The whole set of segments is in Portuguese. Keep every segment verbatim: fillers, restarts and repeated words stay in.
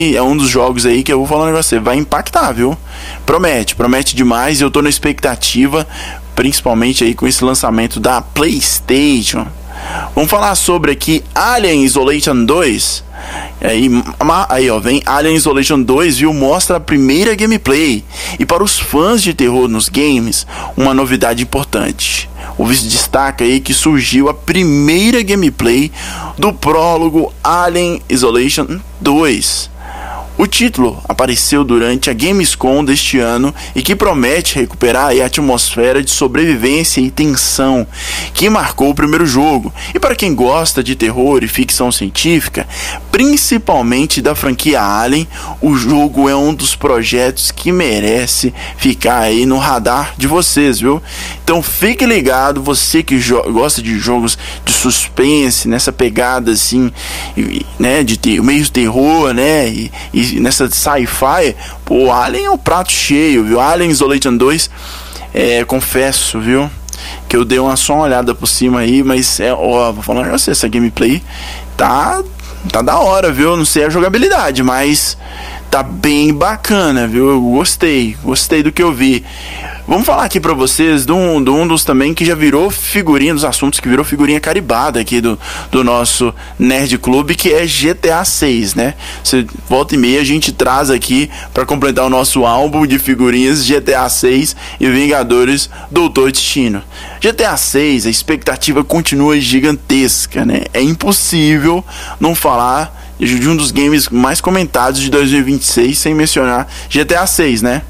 é um dos jogos aí que eu vou falar um negócio, vai impactar, viu? Promete, promete demais, e eu tô na expectativa, principalmente aí com esse lançamento da PlayStation. Vamos falar sobre aqui Alien Isolation dois. Aí, aí ó, vem Alien Isolation dois, viu? Mostra a primeira gameplay. E para os fãs de terror nos games, uma novidade importante. O vice destaca aí que surgiu a primeira gameplay do prólogo Alien Isolation dois. O título apareceu durante a Gamescom deste ano e que promete recuperar a atmosfera de sobrevivência e tensão que marcou o primeiro jogo. E para quem gosta de terror e ficção científica, principalmente da franquia Alien, o jogo é um dos projetos que merece ficar aí no radar de vocês, viu? Então fique ligado, você que gosta de jogos de suspense, nessa pegada assim, né, de ter, meio terror, né, e, e nessa sci-fi, pô, Alien é um prato cheio, viu? Alien Isolation dois, é, confesso, viu, que eu dei uma só uma olhada por cima aí, mas é, ó, vou falar pra você, essa gameplay tá, tá da hora, viu? Não sei a jogabilidade, mas tá bem bacana, viu? Eu gostei, gostei do que eu vi. Vamos falar aqui pra vocês de um, de um dos também que já virou figurinha dos assuntos, que virou figurinha carimbada aqui do, do nosso Nerd Clube, que é G T A seis, né? Você, volta e meia a gente traz aqui pra completar o nosso álbum de figurinhas G T A seis e Vingadores Doutor Destino. G T A seis, a expectativa continua gigantesca, né? É impossível não falar de um dos games mais comentados de dois mil e vinte e seis sem mencionar G T A seis, né?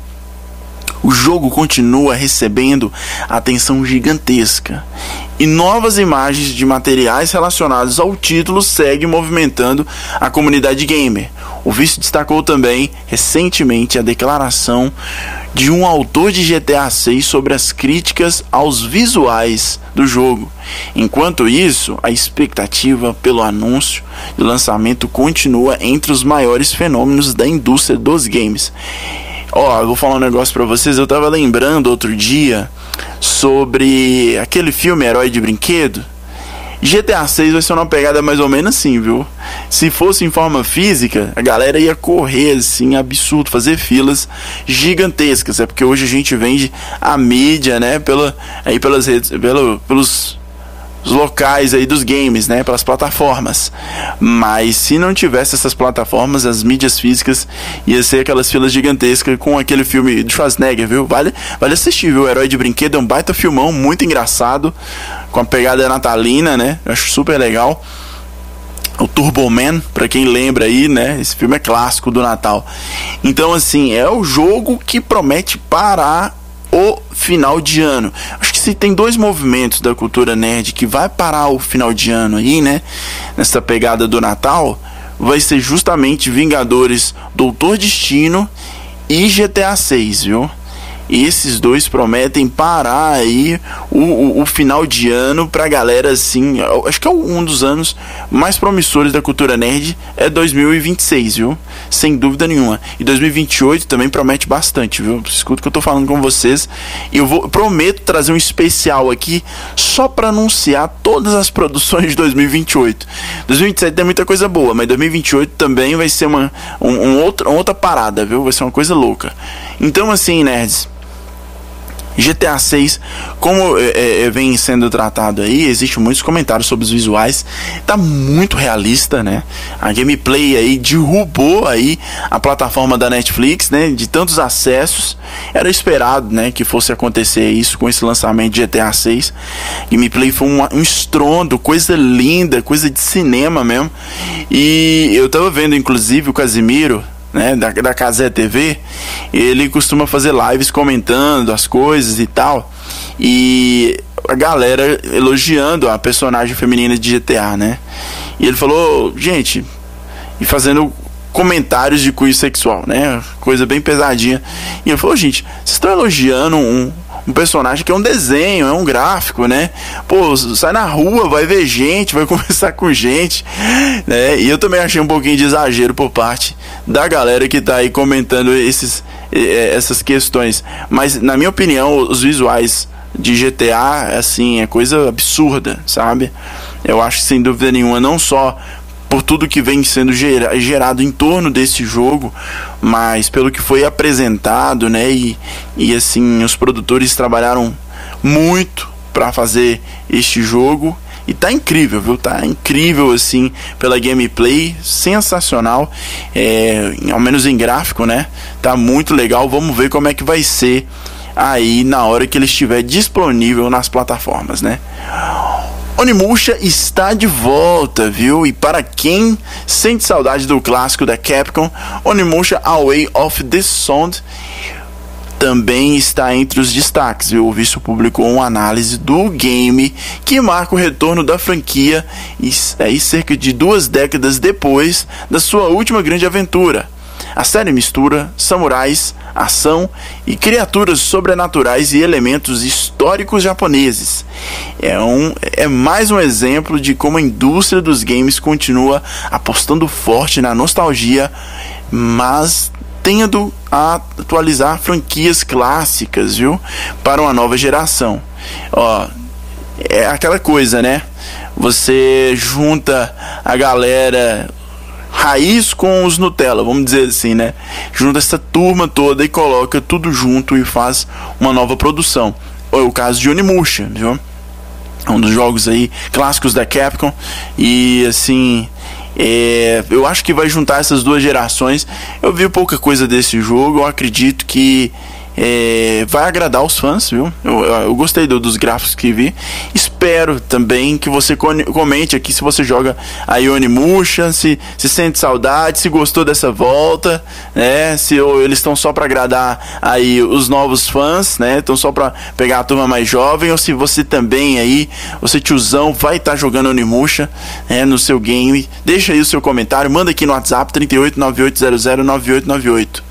O jogo continua recebendo atenção gigantesca e novas imagens de materiais relacionados ao título seguem movimentando a comunidade gamer. O vice destacou também recentemente a declaração de um autor de G T A seis sobre as críticas aos visuais do jogo. Enquanto isso, a expectativa pelo anúncio de lançamento continua entre os maiores fenômenos da indústria dos games. Ó, oh, eu vou falar um negócio pra vocês. Eu tava lembrando outro dia sobre aquele filme Herói de Brinquedo. G T A seis vai ser uma pegada mais ou menos assim, viu? Se fosse em forma física, a galera ia correr assim, absurdo, fazer filas gigantescas. É porque hoje a gente vende a mídia, né, pela, aí pelas redes, pelo, pelos os locais aí dos games, né, pelas plataformas. Mas se não tivesse essas plataformas, as mídias físicas, ia ser aquelas filas gigantescas com aquele filme do Schwarzenegger, viu? Vale, vale assistir, viu? O Herói de Brinquedo é um baita filmão, muito engraçado, com a pegada natalina, né? Eu acho super legal. O Turbo Man, pra quem lembra aí, né? Esse filme é clássico do Natal. Então, assim, é o jogo que promete parar o final de ano. Acho que se tem dois movimentos da cultura nerd que vai parar o final de ano aí, né, nessa pegada do Natal, vai ser justamente Vingadores Doutor Destino e G T A seis, viu? Esses dois prometem parar aí o, o, o final de ano pra galera, assim. Acho que é um dos anos mais promissores da cultura nerd é dois mil e vinte e seis, viu? Sem dúvida nenhuma. E dois mil e vinte e oito também promete bastante, viu? Escuta o que eu tô falando com vocês. E eu vou, prometo trazer um especial aqui só pra anunciar todas as produções de dois mil e vinte e oito. dois mil e vinte e sete tem muita coisa boa, mas dois mil e vinte e oito também vai ser uma, um, um outro, uma outra parada, viu? Vai ser uma coisa louca. Então, assim, nerds, G T A seis, como é, é, vem sendo tratado aí, existem muitos comentários sobre os visuais, tá muito realista, né? A gameplay aí derrubou aí a plataforma da Netflix, né? De tantos acessos, era esperado, né, que fosse acontecer isso com esse lançamento de G T A seis. Gameplay foi um, um estrondo, coisa linda, coisa de cinema mesmo. E eu tava vendo, inclusive, o Casimiro, né, da, da Casé T V, ele costuma fazer lives comentando as coisas e tal, e a galera elogiando a personagem feminina de G T A, né, e ele falou, gente, e fazendo comentários de cunho sexual, né, coisa bem pesadinha, e ele falou, gente, vocês estão elogiando um um personagem que é um desenho, é um gráfico, né? Pô, sai na rua, vai ver gente, vai conversar com gente, né? E eu também achei um pouquinho de exagero por parte da galera que tá aí comentando esses, essas questões. Mas, na minha opinião, os visuais de G T A, assim, é coisa absurda, sabe? Eu acho que, sem dúvida nenhuma, não só por tudo que vem sendo gera, gerado em torno desse jogo, mas pelo que foi apresentado, né, e, e assim, os produtores trabalharam muito para fazer este jogo. E tá incrível, viu? Tá incrível, assim, pela gameplay, sensacional, é, ao menos em gráfico, né? Tá muito legal, vamos ver como é que vai ser aí na hora que ele estiver disponível nas plataformas, né? Onimusha está de volta, viu? E para quem sente saudade do clássico da Capcom, Onimusha A Way of the Sound também está entre os destaques, viu? O Vício publicou uma análise do game que marca o retorno da franquia e aí cerca de duas décadas depois da sua última grande aventura. A série mistura samurais, ação e criaturas sobrenaturais e elementos históricos japoneses. É, um, é mais um exemplo de como a indústria dos games continua apostando forte na nostalgia, mas tendo a atualizar franquias clássicas, viu, para uma nova geração. Ó, é aquela coisa, né? Você junta a galera raiz com os Nutella, vamos dizer assim, né? Junta essa turma toda e coloca tudo junto e faz uma nova produção. É o caso de Onimusha, viu? Um dos jogos aí clássicos da Capcom. E assim, é, eu acho que vai juntar essas duas gerações. Eu vi pouca coisa desse jogo. Eu acredito que é, vai agradar os fãs, viu? Eu, eu, eu gostei do, dos gráficos que vi. Espero também que você comente aqui se você joga a Onimusha, se, se sente saudade, se gostou dessa volta, né? Se ou, eles estão só para agradar aí os novos fãs, né? Estão só para pegar a turma mais jovem, ou se você também aí, você tiozão, vai estar tá jogando Onimusha, né, no seu game. Deixa aí o seu comentário, manda aqui no WhatsApp trinta e oito, nove oito zero zero, nove oito nove oito.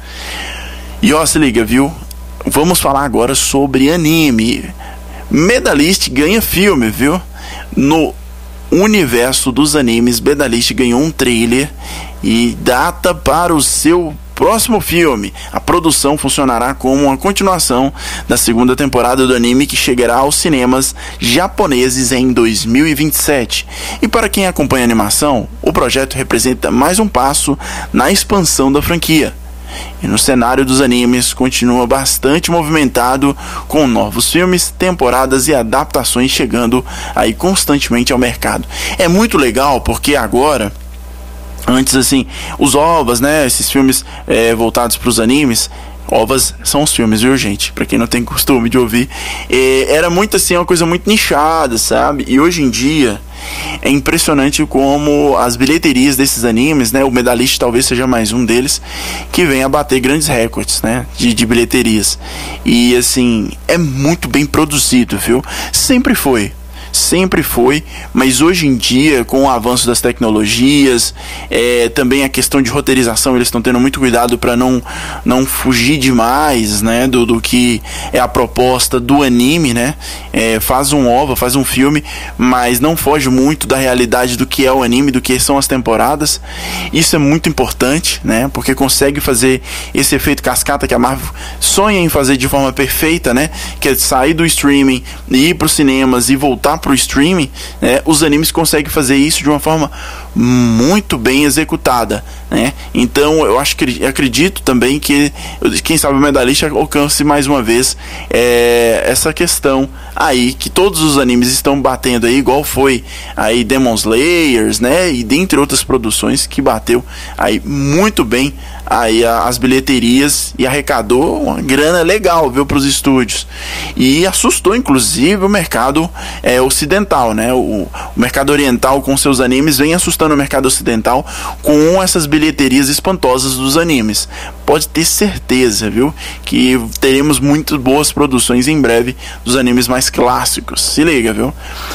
E ó, se liga, viu? Vamos falar agora sobre anime. Medalist ganha filme, viu? No universo dos animes, Medalist ganhou um trailer e data para o seu próximo filme. A produção funcionará como uma continuação da segunda temporada do anime, que chegará aos cinemas japoneses em dois mil e vinte e sete. E para quem acompanha a animação, o projeto representa mais um passo na expansão da franquia. E no cenário dos animes continua bastante movimentado, com novos filmes, temporadas e adaptações chegando aí constantemente ao mercado. É muito legal porque agora, antes assim, os ovas, né, esses filmes é, voltados para os animes, ovas são os filmes, viu, gente? Pra quem não tem costume de ouvir, é, era muito assim, uma coisa muito nichada, sabe? E hoje em dia é impressionante como as bilheterias desses animes, né? O Medalist talvez seja mais um deles, que vem a bater grandes recordes, né? De, de bilheterias. E assim, é muito bem produzido, viu? Sempre foi. Sempre foi, mas hoje em dia, com o avanço das tecnologias, é, também a questão de roteirização, eles estão tendo muito cuidado para não, não fugir demais, né, do, do que é a proposta do anime, né? É, faz um ova, faz um filme, mas não foge muito da realidade do que é o anime, do que são as temporadas. Isso é muito importante, né? Porque consegue fazer esse efeito cascata que a Marvel sonha em fazer de forma perfeita, né? Que é sair do streaming, ir para os cinemas e voltar para o streaming, né? Os animes conseguem fazer isso de uma forma muito bem executada, né? Então eu acho que acredito também que quem sabe o Medalist alcance mais uma vez é, essa questão aí que todos os animes estão batendo aí, igual foi aí Demon Slayers, né? E dentre outras produções que bateu aí muito bem aí as bilheterias e arrecadou uma grana legal, viu, para os estúdios, e assustou inclusive o mercado é, ocidental, né? O, o mercado oriental com seus animes vem assustando o mercado ocidental com essas bilheterias espantosas dos animes. Pode ter certeza, viu, que teremos muito boas produções em breve dos animes mais clássicos. Se liga, viu?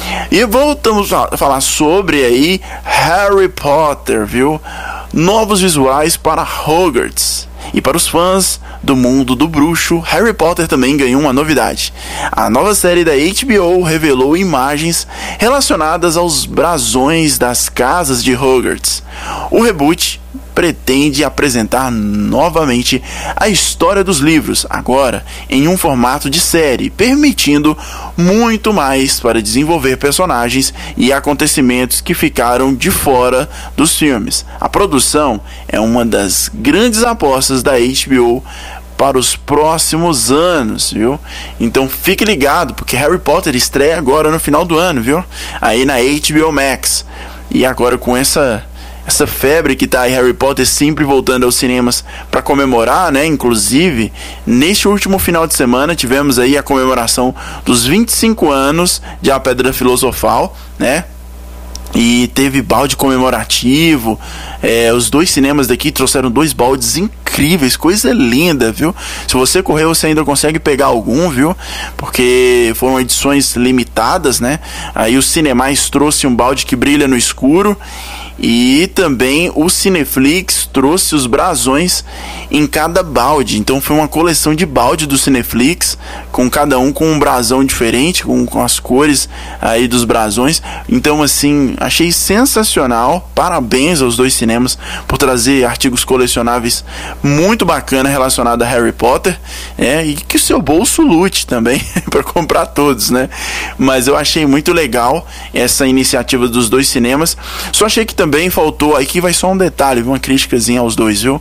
E voltamos a falar sobre aí Harry Potter, viu? Novos visuais para Hogwarts. E para os fãs do mundo do bruxo, Harry Potter também ganhou uma novidade. A nova série da H B O revelou imagens relacionadas aos brasões das casas de Hogwarts. O reboot pretende apresentar novamente a história dos livros, agora em um formato de série, permitindo muito mais para desenvolver personagens e acontecimentos que ficaram de fora dos filmes. A produção é uma das grandes apostas da H B O para os próximos anos, viu? Então fique ligado, porque Harry Potter estreia agora no final do ano, viu? Aí na H B O Max. E agora com essa essa febre que tá aí, Harry Potter sempre voltando aos cinemas para comemorar, né? Inclusive, neste último final de semana tivemos aí a comemoração dos vinte e cinco anos de A Pedra Filosofal, né? E teve balde comemorativo. É, os dois cinemas daqui trouxeram dois baldes incríveis, coisa linda, viu? Se você correr, você ainda consegue pegar algum, viu? Porque foram edições limitadas, né? Aí o Cinemais trouxe um balde que brilha no escuro. E também o Cineflix trouxe os brasões em cada balde. Então foi uma coleção de balde do Cineflix, com cada um com um brasão diferente, com, com as cores aí dos brasões. Então assim, achei sensacional. Parabéns aos dois cinemas por trazer artigos colecionáveis muito bacana relacionados a Harry Potter, né? E que o seu bolso lute também para comprar todos, né? Mas eu achei muito legal essa iniciativa dos dois cinemas. Só achei que também Também faltou, aqui vai só um detalhe, uma críticazinha aos dois, viu?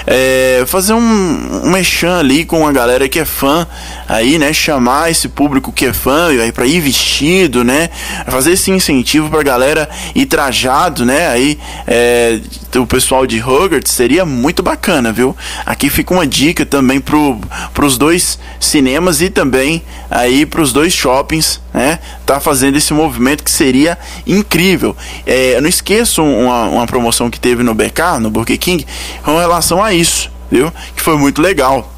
É, fazer um, um mexão ali com a galera que é fã, aí, né? Chamar esse público que é fã, aí pra ir vestido, né? Fazer esse incentivo pra galera ir trajado, né? Aí, é, o pessoal de Hogwarts seria muito bacana, viu? Aqui fica uma dica também pro, pros dois cinemas e também aí pros dois shoppings, né? Tá fazendo esse movimento que seria incrível. É, eu não esqueço uma, uma promoção que teve no B K, no Burger King, com relação a isso, viu? Que foi muito legal.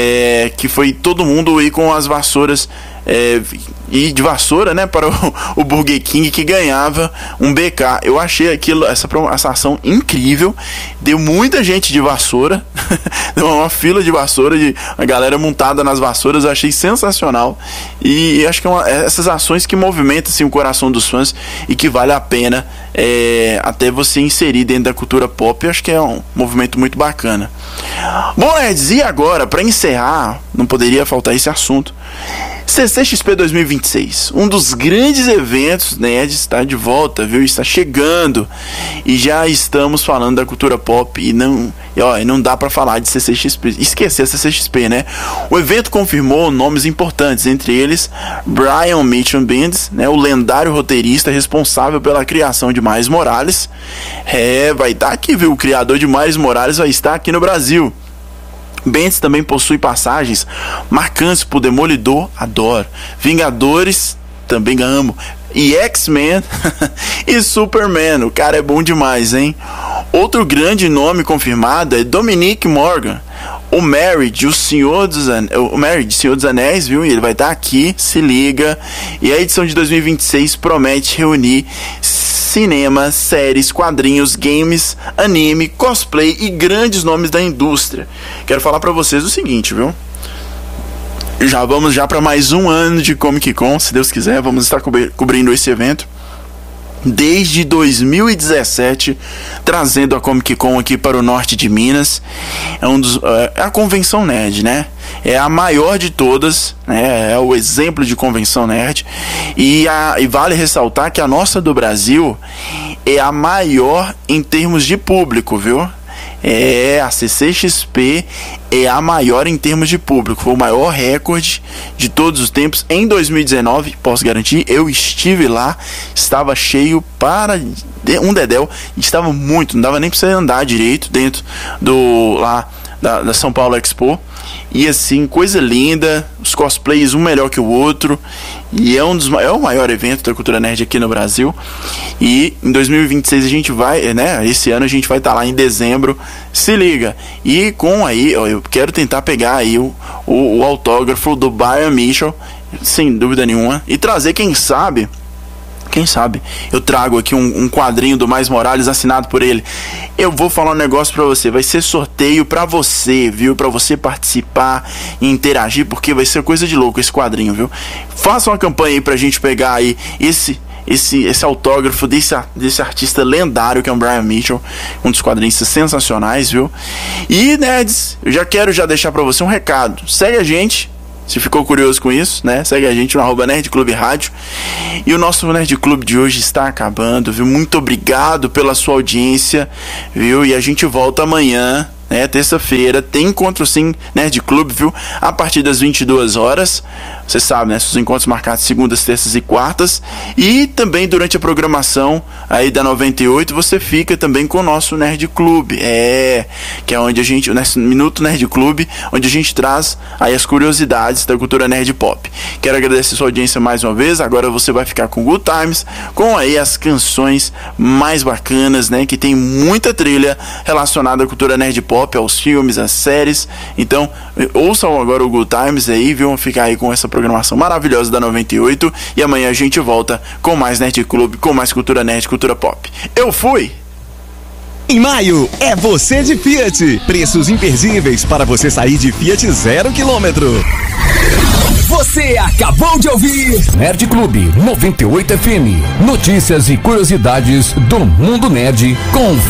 É, que foi todo mundo aí com as vassouras, é, e de vassoura, né, para o, o Burger King, que ganhava um B K. Eu achei aquilo, essa, essa ação incrível. Deu muita gente de vassoura, deu uma fila de vassoura, de a galera montada nas vassouras. Eu achei sensacional. E, e acho que é uma, essas ações que movimentam assim, o coração dos fãs e que vale a pena, é, até você inserir dentro da cultura pop. Eu acho que é um movimento muito bacana. Bom, nerds, e agora, para encerrar, não poderia faltar esse assunto. C C X P dois mil e vinte e seis, um dos grandes eventos nerds, está de volta, viu? Está chegando e já estamos falando da cultura pop e não, e, ó, não dá para falar de C C X P, esquecer a C C X P, né? O evento confirmou nomes importantes, entre eles Brian Mitchell Bendis, né? O lendário roteirista responsável pela criação de Miles Morales. É, vai estar aqui, viu? O criador de Miles Morales vai estar aqui no Brasil. Bendis também possui passagens marcantes por Demolidor, adoro, Vingadores, também amo, e X-Men e Superman. O cara é bom demais, hein? Outro grande nome confirmado é Dominic Morgan, o Merry de O Senhor dos Anéis, o Merry de Senhor dos Anéis, viu? E ele vai estar aqui, se liga. E a edição de dois mil e vinte e seis promete reunir cinema, séries, quadrinhos, games, anime, cosplay e grandes nomes da indústria. Quero falar pra vocês o seguinte, viu? Já vamos já para mais um ano de Comic Con, se Deus quiser, vamos estar cobri- cobrindo esse evento desde dois mil e dezessete, trazendo a Comic Con aqui para o norte de Minas. É, um dos, é a convenção nerd, né? É a maior de todas, né? É o exemplo de convenção nerd. E, a, e vale ressaltar que a nossa do Brasil é a maior em termos de público, viu? É, a C C X P é a maior em termos de público. Foi o maior recorde de todos os tempos. Em dois mil e dezenove, posso garantir, eu estive lá, estava cheio para um dedéu, estava muito, não dava nem para você andar direito dentro do lá da, da São Paulo Expo. E assim, coisa linda, os cosplays um melhor que o outro. E é um dos é o maior evento da cultura nerd aqui no Brasil. E em dois mil e vinte e seis a gente vai, né? Esse ano a gente vai estar tá lá em dezembro. Se liga. E com aí, ó, eu quero tentar pegar aí o, o, o autógrafo do Brian Mitchell, sem dúvida nenhuma, e trazer, quem sabe, Quem sabe eu trago aqui um, um quadrinho do Mais Morales assinado por ele. Eu vou falar um negócio pra você, vai ser sorteio pra você, viu? Pra você participar e interagir, porque vai ser coisa de louco esse quadrinho, viu? Faça uma campanha aí pra gente pegar aí esse... Esse, esse autógrafo desse, desse artista lendário que é o Brian Mitchell, um dos quadrinistas sensacionais, viu? E, nerds, eu já quero já deixar pra você um recado. Segue a gente, se ficou curioso com isso, né? Segue a gente no arroba Nerd Clube Rádio. E o nosso Nerd Clube de hoje está acabando, viu? Muito obrigado pela sua audiência, viu? E a gente volta amanhã, né, terça-feira, tem encontro sim, Nerd Clube, viu? A partir das vinte e duas horas. Você sabe, né? Os encontros marcados segundas, terças e quartas. E também durante a programação aí da noventa e oito, você fica também com o nosso Nerd Clube. É, que é onde a gente, o Minuto Nerd Clube, onde a gente traz aí as curiosidades da cultura nerd pop. Quero agradecer sua audiência mais uma vez. Agora você vai ficar com Good Times, com aí as canções mais bacanas, né? Que tem muita trilha relacionada à cultura nerd pop, aos filmes, às séries. Então, ouçam agora o Good Times aí, viu? Vamos ficar aí com essa programação maravilhosa da noventa e oito. E amanhã a gente volta com mais Nerd Clube, com mais cultura nerd, cultura pop. Eu fui! Em maio, é você de Fiat. Preços imperdíveis para você sair de Fiat zero quilômetro. Você acabou de ouvir Nerd Clube noventa e oito F M. Notícias e curiosidades do mundo nerd com